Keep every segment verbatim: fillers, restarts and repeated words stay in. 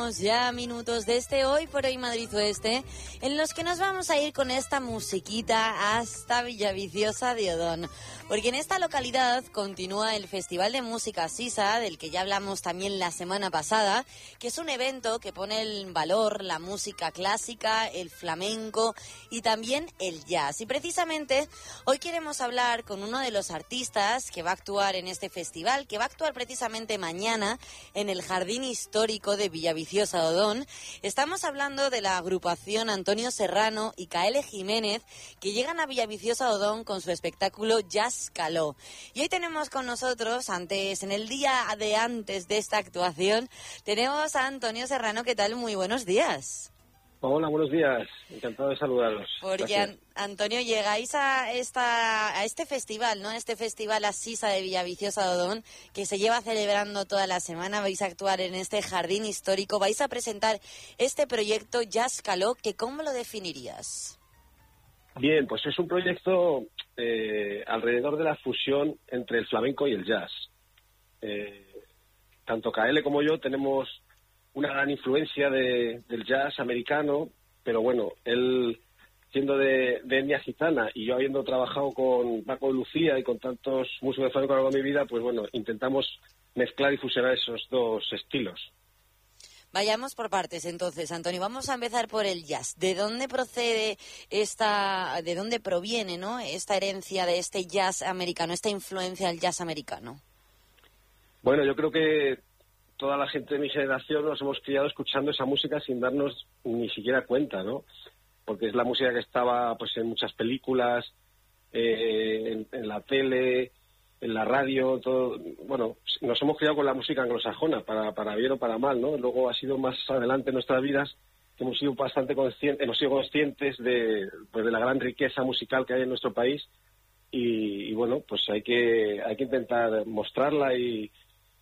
estamos ya a minutos de este Hoy por Hoy Madrid Oeste, en los que nos vamos a ir con esta musiquita hasta Villaviciosa de Odón, porque en esta localidad continúa el Festival de Música Sisa, del que ya hablamos también la semana pasada, que es un evento que pone en valor la música clásica, el flamenco y también el jazz. Y precisamente hoy queremos hablar con uno de los artistas que va a actuar en este festival, que va a actuar precisamente mañana en el Jardín Histórico de Villaviciosa de Odón. Estamos hablando de la agrupación Antonio Serrano y Kaele Jiménez, que llegan a Villaviciosa de Odón con su espectáculo Jazz Caló. Y hoy tenemos con nosotros, antes, en el día de antes de esta actuación, tenemos a Antonio Serrano. ¿Qué tal? Muy buenos días. Hola, buenos días. Encantado de saludaros. Porque, An- Antonio, llegáis a esta a este festival, ¿no? A este festival Asisa de Villaviciosa de Odón, que se lleva celebrando toda la semana. Vais a actuar en este jardín histórico. Vais a presentar este proyecto Jazz Caló, que ¿cómo lo definirías? Bien, pues es un proyecto eh, alrededor de la fusión entre el flamenco y el jazz. Eh, tanto Kaele como yo tenemos una gran influencia de, del jazz americano, pero bueno, él siendo de, de etnia gitana y yo habiendo trabajado con Paco de Lucía y con tantos músicos de flamenco a lo largo de mi vida, pues bueno, intentamos mezclar y fusionar esos dos estilos. Vayamos por partes entonces, Antonio. Vamos a empezar por el jazz. ¿De dónde procede esta, de dónde proviene, ¿no?, esta herencia de este jazz americano, esta influencia del jazz americano? Bueno, yo creo que toda la gente de mi generación nos hemos criado escuchando esa música sin darnos ni siquiera cuenta, ¿no? Porque es la música que estaba pues en muchas películas, eh, en, en la tele, en la radio, todo. Bueno, nos hemos criado con la música anglosajona, para, para bien o para mal, ¿no? Luego ha sido más adelante en nuestras vidas que hemos sido bastante conscientes, hemos sido conscientes de, pues, de la gran riqueza musical que hay en nuestro país y, y bueno, pues hay que hay que intentar mostrarla y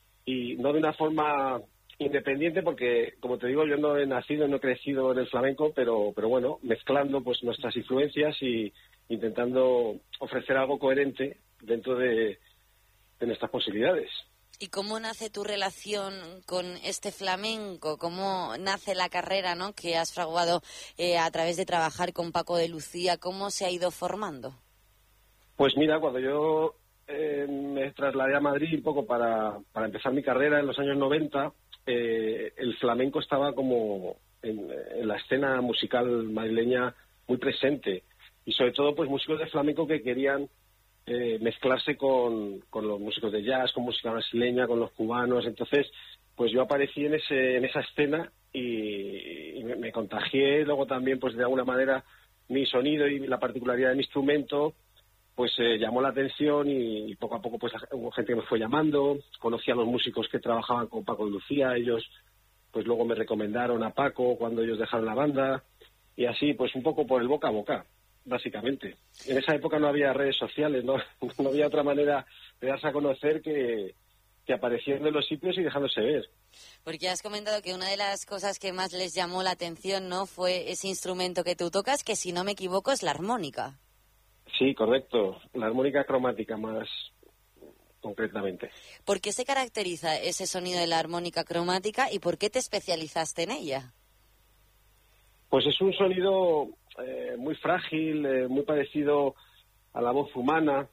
y no de una forma independiente, porque, como te digo, yo no he nacido, no he crecido en el flamenco, pero pero bueno, mezclando pues nuestras influencias y intentando ofrecer algo coherente dentro de, de nuestras posibilidades. ¿Y cómo nace tu relación con este flamenco? ¿Cómo nace la carrera, ¿no?, que has fraguado eh, a través de trabajar con Paco de Lucía? ¿Cómo se ha ido formando? Pues mira, cuando yo Eh, me trasladé a Madrid un poco para, para empezar mi carrera en los años noventa, eh, el flamenco estaba como en, en la escena musical madrileña muy presente y sobre todo pues músicos de flamenco que querían eh, mezclarse con, con los músicos de jazz, con música brasileña, con los cubanos. Entonces pues yo aparecí en ese en esa escena y, y me, me contagié. Luego también pues de alguna manera mi sonido y la particularidad de mi instrumento pues eh, llamó la atención y, y poco a poco pues hubo gente que me fue llamando, conocí a los músicos que trabajaban con Paco de Lucía, ellos pues luego me recomendaron a Paco cuando ellos dejaron la banda y así pues un poco por el boca a boca, básicamente. En esa época no había redes sociales, no, no había otra manera de darse a conocer que, que apareciendo en los sitios y dejándose ver. Porque has comentado que una de las cosas que más les llamó la atención, ¿no?, fue ese instrumento que tú tocas, que si no me equivoco es la armónica. Sí, correcto. La armónica cromática más concretamente. ¿Por qué se caracteriza ese sonido de la armónica cromática y por qué te especializaste en ella? Pues es un sonido eh, muy frágil, eh, muy parecido a la voz humana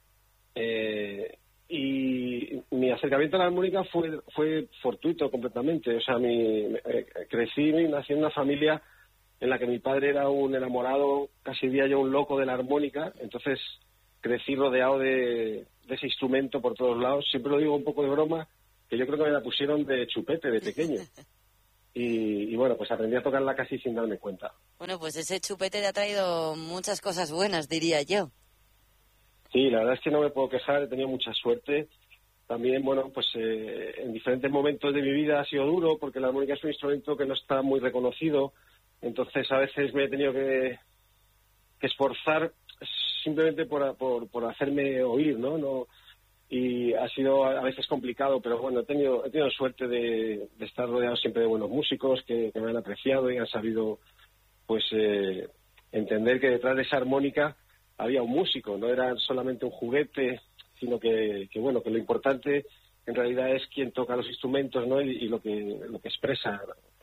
eh, y mi acercamiento a la armónica fue fue fortuito completamente. O sea, mi, eh, crecí y nací en una familia en la que mi padre era un enamorado, casi diría yo un loco de la armónica, entonces crecí rodeado de, de ese instrumento por todos lados. Siempre lo digo un poco de broma, que yo creo que me la pusieron de chupete, de pequeño. Y, y bueno, pues aprendí a tocarla casi sin darme cuenta. Bueno, pues ese chupete te ha traído muchas cosas buenas, diría yo. Sí, la verdad es que no me puedo quejar, he tenido mucha suerte. También, bueno, pues eh, en diferentes momentos de mi vida ha sido duro, porque la armónica es un instrumento que no está muy reconocido. Entonces a veces me he tenido que, que esforzar simplemente por, por, por hacerme oír, ¿no? no Y ha sido a veces complicado, pero bueno, he tenido, he tenido suerte de, de estar rodeado siempre de buenos músicos que, que me han apreciado y han sabido pues eh, entender que detrás de esa armónica había un músico, no era solamente un juguete, sino que, que bueno, que lo importante en realidad es quien toca los instrumentos, ¿no? Y, y lo que lo que expresa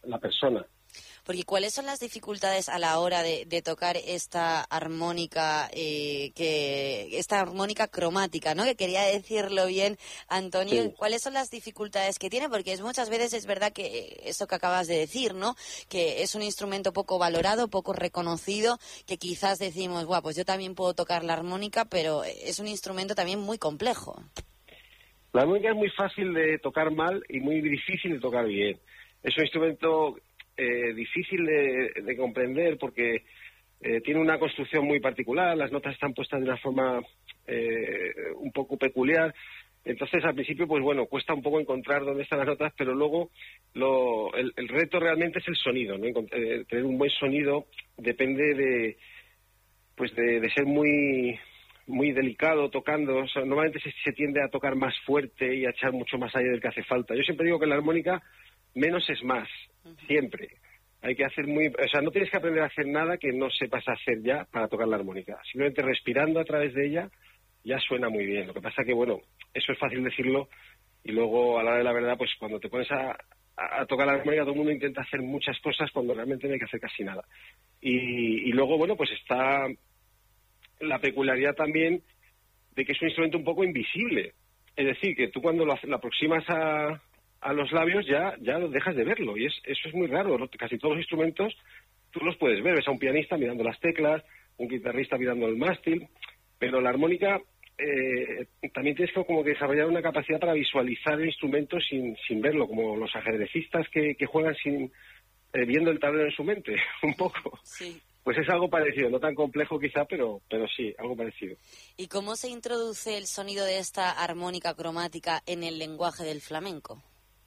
la persona. Porque ¿cuáles son las dificultades a la hora de, de tocar esta armónica, eh, que esta armónica cromática, ¿no? Que quería decirlo bien, Antonio. Sí. ¿Cuáles son las dificultades que tiene? Porque es, muchas veces es verdad que eso que acabas de decir, ¿no? Que es un instrumento poco valorado, poco reconocido, que quizás decimos, guau, pues yo también puedo tocar la armónica, pero es un instrumento también muy complejo. La armónica es muy fácil de tocar mal y muy difícil de tocar bien. Es un instrumento eh, difícil de, de comprender porque eh, tiene una construcción muy particular, las notas están puestas de una forma eh, un poco peculiar. Entonces, al principio, pues bueno, cuesta un poco encontrar dónde están las notas, pero luego lo, el, el reto realmente es el sonido, ¿no? Eh, tener un buen sonido depende de, pues de, de ser muy... muy delicado tocando. O sea, normalmente se, se tiende a tocar más fuerte y a echar mucho más allá del que hace falta. Yo siempre digo que en la armónica menos es más, uh-huh. Siempre. Hay que hacer muy... O sea, no tienes que aprender a hacer nada que no sepas hacer ya para tocar la armónica. Simplemente respirando a través de ella ya suena muy bien. Lo que pasa que, bueno, eso es fácil decirlo y luego, a la hora de la verdad, pues cuando te pones a, a, a tocar la armónica todo el mundo intenta hacer muchas cosas cuando realmente no hay que hacer casi nada. Y, y luego, bueno, pues está... la peculiaridad también de que es un instrumento un poco invisible. Es decir, que tú cuando lo, lo aproximas a, a los labios ya, ya dejas de verlo. Y es, eso es muy raro. Casi todos los instrumentos tú los puedes ver. Ves a un pianista mirando las teclas, un guitarrista mirando el mástil. Pero la armónica eh, también tienes que, como que desarrollar una capacidad para visualizar el instrumento sin, sin verlo, como los ajedrecistas que, que juegan sin eh, viendo el tablero en su mente, un poco. Sí. Pues es algo parecido, no tan complejo quizá, pero, pero sí, algo parecido. ¿Y cómo se introduce el sonido de esta armónica cromática en el lenguaje del flamenco?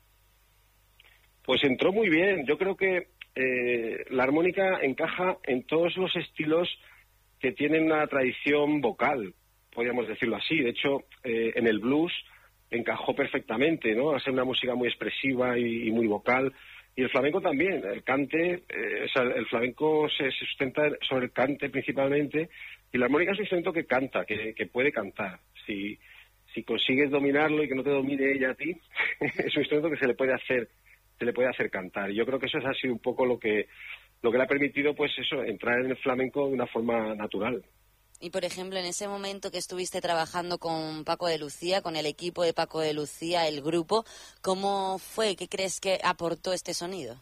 Pues entró muy bien. Yo creo que eh, la armónica encaja en todos los estilos que tienen una tradición vocal, podríamos decirlo así. De hecho, eh, en el blues encajó perfectamente, ¿no? A ser una música muy expresiva y, y muy vocal. Y el flamenco también, el cante, eh, o sea, el flamenco se, se sustenta sobre el cante principalmente, y la armónica es un instrumento que canta, que, que puede cantar. Si, si consigues dominarlo y que no te domine ella a ti, es un instrumento que se le puede hacer, se le puede hacer cantar. Y yo creo que eso ha sido un poco lo que, lo que le ha permitido, pues eso, entrar en el flamenco de una forma natural. Y, por ejemplo, en ese momento que estuviste trabajando con Paco de Lucía, con el equipo de Paco de Lucía, el grupo, ¿cómo fue? ¿Qué crees que aportó este sonido?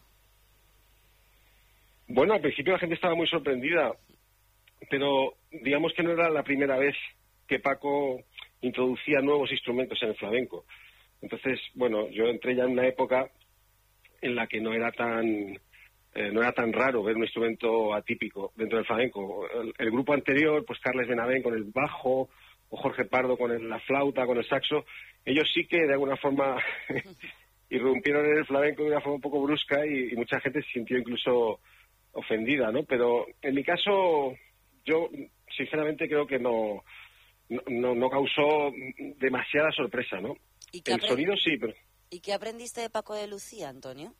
Bueno, al principio la gente estaba muy sorprendida, pero digamos que no era la primera vez que Paco introducía nuevos instrumentos en el flamenco. Entonces, bueno, yo entré ya en una época en la que no era tan... Eh, no era tan raro ver un instrumento atípico dentro del flamenco. El, el grupo anterior, pues Carles Benavent con el bajo, o Jorge Pardo con el, la flauta, con el saxo, ellos sí que de alguna forma irrumpieron en el flamenco de una forma un poco brusca y, y mucha gente se sintió incluso ofendida, ¿no? Pero en mi caso, yo sinceramente creo que no, no, no causó demasiada sorpresa, ¿no? ¿Y el sonido sí, pero... ¿Y qué aprendiste de Paco de Lucía, Antonio?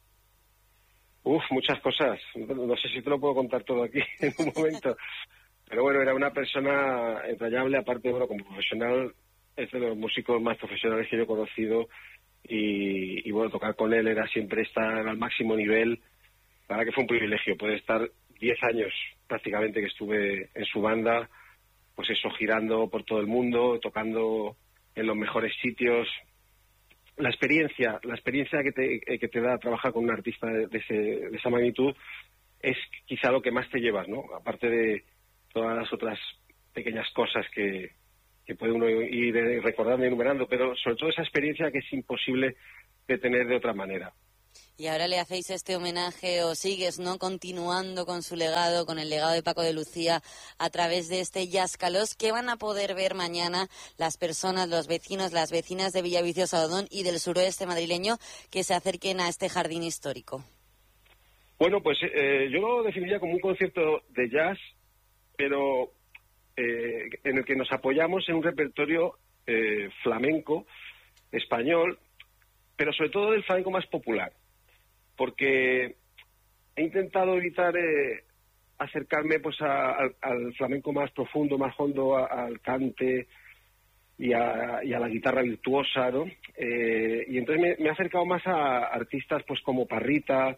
Uf, muchas cosas. No sé si te lo puedo contar todo aquí en un momento. Pero bueno, era una persona entrañable, aparte, bueno, como profesional, es de los músicos más profesionales que yo he conocido. Y, y bueno, tocar con él era siempre estar al máximo nivel. La verdad que fue un privilegio poder estar diez años prácticamente que estuve en su banda, pues eso, girando por todo el mundo, tocando en los mejores sitios. La experiencia, la experiencia que te, que te da trabajar con un artista de, de, ese, de esa magnitud es quizá lo que más te llevas, ¿no? Aparte de todas las otras pequeñas cosas que, que puede uno ir recordando y enumerando, pero sobre todo esa experiencia que es imposible de tener de otra manera. Y ahora le hacéis este homenaje o sigues, ¿no?, continuando con su legado, con el legado de Paco de Lucía a través de este Yáscalos. ¿Qué van a poder ver mañana las personas, los vecinos, las vecinas de Villaviciosa de Odón y del suroeste madrileño que se acerquen a este jardín histórico? Bueno, pues eh, yo lo definiría como un concierto de jazz, pero eh, en el que nos apoyamos en un repertorio eh, flamenco, español, pero sobre todo del flamenco más popular. Porque he intentado evitar eh, acercarme pues a, a, al flamenco más profundo, más hondo, a, al cante y a, y a la guitarra virtuosa, ¿no? Eh, y entonces me, me he acercado más a artistas pues como Parrita,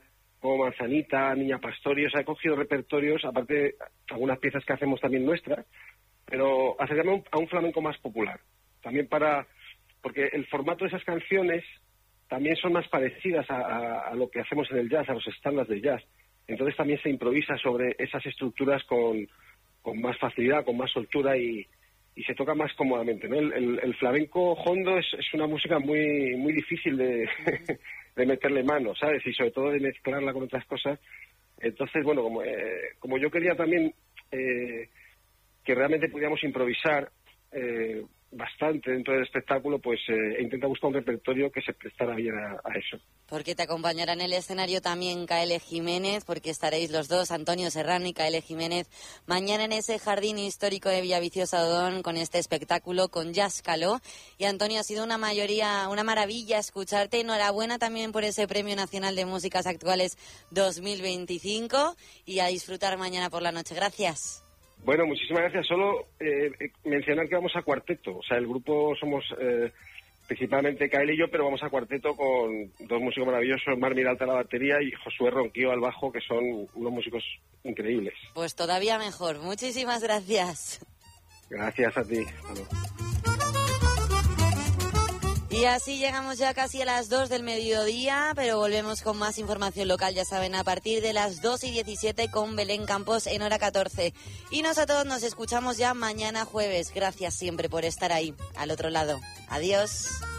como Manzanita, Niña Pastori. O sea, he cogido repertorios, aparte algunas piezas que hacemos también nuestras, pero acercarme a un, a un flamenco más popular. También para... porque el formato de esas canciones también son más parecidas a, a, a lo que hacemos en el jazz, a los estándares del jazz. Entonces también se improvisa sobre esas estructuras con, con más facilidad, con más soltura y, y se toca más cómodamente, ¿no? El, el, el flamenco hondo es, es una música muy muy difícil de, de meterle mano, ¿sabes? Y sobre todo de mezclarla con otras cosas. Entonces, bueno, como, eh, como yo quería también eh, que realmente pudiéramos improvisar eh, bastante dentro del espectáculo, pues eh, he intentado buscar un repertorio que se prestara bien a, a eso. Porque te acompañará en el escenario también K L Jiménez, porque estaréis los dos, Antonio Serrano y K L Jiménez, mañana en ese jardín histórico de Villaviciosa Odón con este espectáculo con Jazz Caló. Y Antonio, ha sido una mayoría, una maravilla escucharte. Enhorabuena también por ese Premio Nacional de Músicas Actuales dos mil veinticinco y a disfrutar mañana por la noche. Gracias. Bueno, muchísimas gracias. Solo eh, mencionar que vamos a cuarteto. O sea, el grupo somos eh, principalmente Kael y yo, pero vamos a cuarteto con dos músicos maravillosos, Mar Miralta a la batería y Josué Ronquillo al bajo, que son unos músicos increíbles. Pues todavía mejor. Muchísimas gracias. Gracias a ti. Hasta luego. Y así llegamos ya casi a las dos del mediodía, pero volvemos con más información local, ya saben, a partir de las dos y diecisiete con Belén Campos en hora catorce. Y nos a todos nos escuchamos ya mañana jueves. Gracias siempre por estar ahí, al otro lado. Adiós.